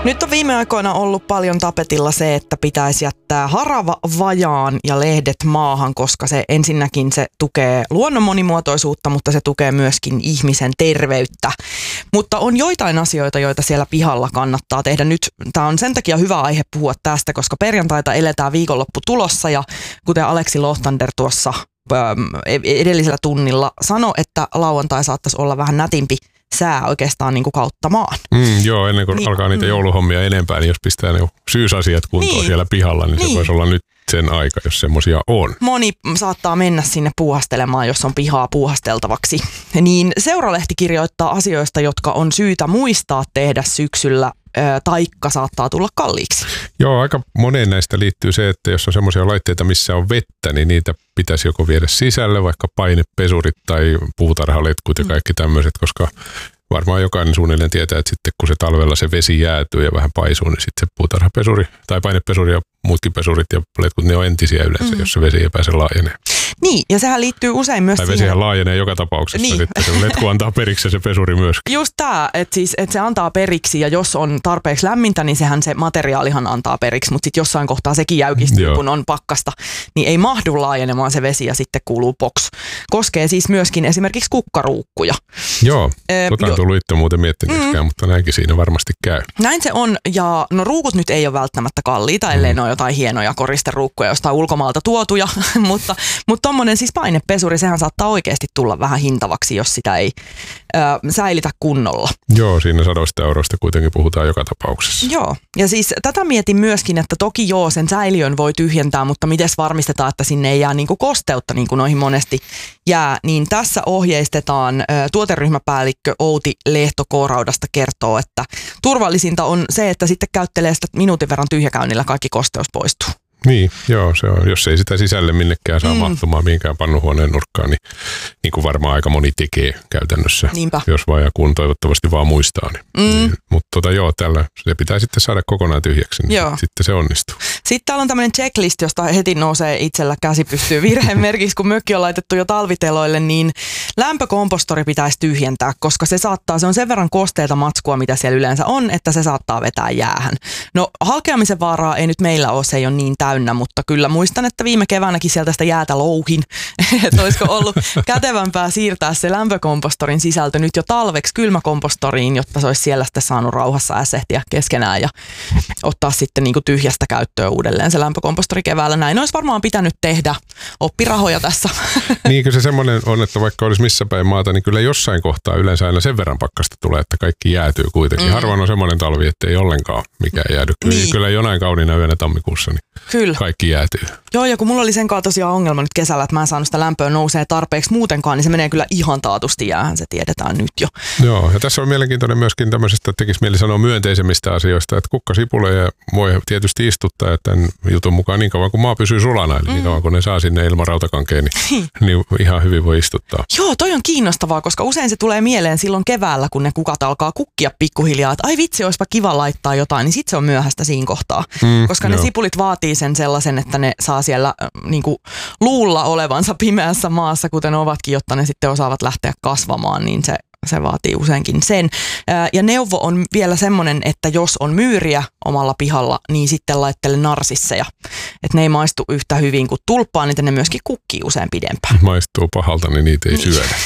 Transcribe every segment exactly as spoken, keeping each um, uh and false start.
Nyt on viime aikoina ollut paljon tapetilla se, että pitäisi jättää harava vajaan ja lehdet maahan, koska se ensinnäkin se tukee luonnon monimuotoisuutta, mutta se tukee myöskin ihmisen terveyttä. Mutta on joitain asioita, joita siellä pihalla kannattaa tehdä. Nyt tämä on sen takia hyvä aihe puhua tästä, koska perjantaita eletään viikonloppu tulossa ja kuten Aleksi Lohtander tuossa edellisellä tunnilla sanoi, että lauantai saattaisi olla vähän nätimpi sää oikeastaan niin kuin kautta maan. Mm, joo, ennen kuin niin, alkaa niitä mm. jouluhommia enempää, niin jos pistää ne syysasiat kuntoon niin, siellä pihalla, niin, niin se voisi olla nyt sen aika, jos semmoisia on. Moni saattaa mennä sinne puuhastelemaan, jos on pihaa puuhasteltavaksi. Niin Seuralehti kirjoittaa asioista, jotka on syytä muistaa tehdä syksyllä, taikka saattaa tulla kalliiksi. Joo, aika moneen näistä liittyy se, että jos on semmoisia laitteita, missä on vettä, niin niitä pitäisi joko viedä sisälle, vaikka painepesurit tai puutarhaletkut ja kaikki tämmöiset, koska varmaan jokainen suunnilleen tietää, että sitten kun se talvella se vesi jäätyy ja vähän paisuu, niin sitten se puutarhapesuri tai painepesuri ja muutkin pesurit ja letkut, ne on entisiä yleensä, mm. jos se vesi ei pääse laajenee. Niin, ja sehän liittyy usein myös tai siihen. Tai vesihän laajenee joka tapauksessa, niin. Sitten se letku antaa periksi ja se pesuri myöskin. Just tämä, että siis, et se antaa periksi ja jos on tarpeeksi lämmintä, niin sehän se materiaalihan antaa periksi, mutta sitten jossain kohtaa sekin jäykistyy, Joo. kun on pakkasta, niin ei mahdu laajenemaan se vesi ja sitten kuuluu box. Koskee siis myöskin esimerkiksi kukkaruukkuja. Joo, ee, tota on tullut itse muuten miettineekään, mm. mutta näinkin siinä varmasti käy. Näin se on, ja no ruukut nyt ei ole välttämättä kalliita, ellei mm. ne ole jotain hienoja koristeruukkuja jostain ulkomaalta tuotuja, mutta, mutta tommonen siis painepesuri, sehän saattaa oikeasti tulla vähän hintavaksi, jos sitä ei ö, säilitä kunnolla. Joo, siinä sadoista euroista kuitenkin puhutaan joka tapauksessa. Joo, ja siis tätä mietin myöskin, että toki joo, sen säiliön voi tyhjentää, mutta miten varmistetaan, että sinne ei jää niinku kosteutta, niin kuin noihin monesti jää, niin tässä ohjeistetaan, ö, tuoteryhmäpäällikkö Outi Lehto K-Raudasta kertoo, että turvallisinta on se, että sitten käyttelee sitä minuutin verran tyhjäkäynnillä kaikki kosteus poistuu. Niin, joo, se on. Jos ei sitä sisälle minnekään saa mm. mahtumaan mihinkään pannuhuoneen nurkkaan, niin, niin kuin varmaan aika moni tekee käytännössä. Niinpä. Jos vaan ja kun toivottavasti vaan muistaa. Niin, mm. niin, mutta tota, joo, tällä se pitää sitten saada kokonaan tyhjäksi, niin joo. sitten se onnistuu. Sitten täällä on tämmöinen checklist, josta heti nousee itsellä käsi pystyy virheen merkiksi, kun mökki on laitettu jo talviteloille, niin lämpökompostori pitäisi tyhjentää, koska se saattaa, se on sen verran kosteita matskua, mitä siellä yleensä on, että se saattaa vetää jäähän. No halkeamisen vaaraa ei nyt meillä ole, se ei ole niin täynnä, mutta kyllä muistan, että viime keväänäkin sieltä sitä jäätä louhin, että olisiko ollut kätevämpää siirtää se lämpökompostorin sisältö nyt jo talveksi kylmäkompostoriin, jotta se olisi siellä sitten saanut rauhassa äsehtiä keskenään ja ottaa sitten niin kuin tyhjästä käyttöön uudelleen se lämpökompostori keväällä. Näin olisi varmaan pitänyt tehdä, oppirahoja tässä. Niin kyllä se semmoinen on, että vaikka olisi missä päin maata, niin kyllä jossain kohtaa yleensä aina sen verran pakkasta tulee, että kaikki jäätyy kuitenkin. Mm. Harvoin on semmoinen talvi, että ei ollenkaan mikään jäädy. Kyllä, niin. kyllä jonain kauniina yönä tammikuussa, niin kyllä. kaikki jäätyy. Joo, ja kun mulla oli sen kanssa tosiaan ongelma nyt kesällä, että mä en saanut sitä lämpöä nousee tarpeeksi muutenkaan, niin se menee kyllä ihan taatusti jäähän, se tiedetään nyt jo. Joo, ja tässä on mielenkiintoinen myöskin tämmöisestä, tekisi mieli sanoa myönteisemmistä asioista, että kukkasipuleja voi tietysti istuttaa, että tämän jutun mukaan niin kauan kuin maa pysyy sulana, eli mm. niin kauan kun ne saa sinne ilman rautakankeen, niin, niin ihan hyvin voi istuttaa. Joo, toi on kiinnostavaa, koska usein se tulee mieleen silloin keväällä, kun ne kukat alkaa kukkia pikkuhiljaa, että ai vitsi, olisipa kiva laittaa jotain, niin sit se on myöhäistä siinä kohtaa, mm, koska joo. ne sipulit vaatii sen sellaisen, että ne saa siellä niin kuin luulla olevansa pimeässä maassa, kuten ovatkin, jotta ne sitten osaavat lähteä kasvamaan, niin se Se vaatii useinkin sen. Ja neuvo on vielä semmoinen, että jos on myyriä omalla pihalla, niin sitten laittele narsisseja. Että ne ei maistu yhtä hyvin kuin tulppaa, niin ne myöskin kukkii usein pidempään. Maistuu pahalta, niin niitä ei niin. syödä.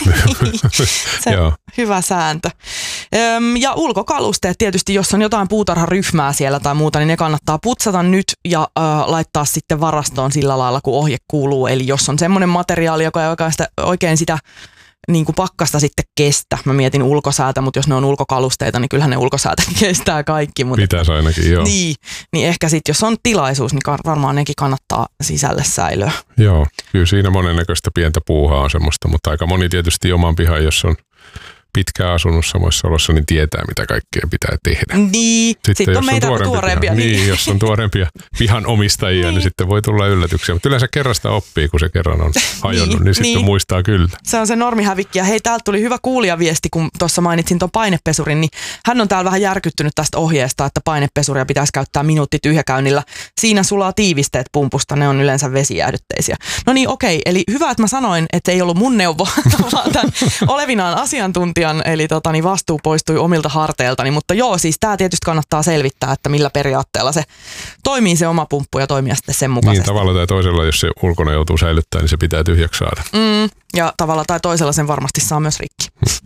Se on hyvä sääntö. Ja ulkokalusteet tietysti, jos on jotain puutarharyhmää siellä tai muuta, niin ne kannattaa putsata nyt ja äh, laittaa sitten varastoon sillä lailla, kun ohje kuuluu. Eli jos on semmoinen materiaali, joka ei oikein sitä, oikein sitä niin kuin pakkasta sitten kestä. Mä mietin ulkosäätä, mutta jos ne on ulkokalusteita, niin kyllähän ne ulkosäätä kestää kaikki. Mutta pitäisi ainakin, joo. Niin, niin ehkä sitten, jos on tilaisuus, niin varmaan nekin kannattaa sisälle säilöä. Joo, kyllä siinä monennäköistä pientä puuhaa on semmoista, mutta aika moni tietysti oman pihan, jos on pitkään asunut samoissa olossa, niin tietää, mitä kaikkea pitää tehdä. Niin, sitten, sitten on meitä tuoreempia. Piha, niin, jos on tuoreempia pihan omistajia, niin. niin sitten voi tulla yllätyksiä. Mutta yleensä kerrasta oppii, kun se kerran on hajonnut, niin, niin sitten niin. muistaa kyllä. Se on se normihävikki. Ja hei, täältä tuli hyvä kuulijaviesti, kun tuossa mainitsin tuon painepesurin, niin hän on täällä vähän järkyttynyt tästä ohjeesta, että painepesuria pitäisi käyttää minuutti tyhjäkäynnillä. Siinä sulaa tiivisteet pumpusta, ne on yleensä vesijäähdytteisiä. No niin, okei, eli hyvä, että mä sanoin, että ei ollut mun neuvo, vaan tämän olevinaan asiantuntija asian, eli tota, niin vastuu poistui omilta harteiltani, mutta joo, siis tämä tietysti kannattaa selvittää, että millä periaatteella se toimii se oma pumppu ja toimia sitten sen mukaisesti. Niin tavalla tai toisella, jos se ulkona joutuu säilyttämään, niin se pitää tyhjäksi saada. Mm, ja tavalla tai toisella sen varmasti saa myös rikki.